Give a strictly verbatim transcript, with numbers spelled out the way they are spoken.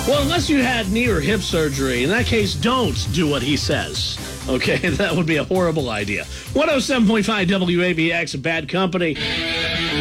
Well, unless you had knee or hip surgery, in that case, don't do what he says. Okay, that would be a horrible idea. one oh seven point five W A B X, Bad Company.